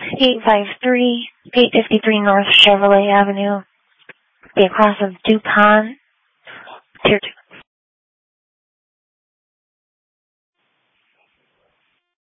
853 North Chevrolet Avenue, be across of DuPont, Tier 2.